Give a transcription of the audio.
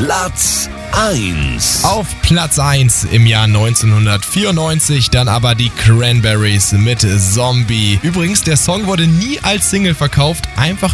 Platz 1. Auf Platz 1 im Jahr 1994 dann aber die Cranberries mit Zombie. Übrigens, der Song wurde nie als Single verkauft, einfach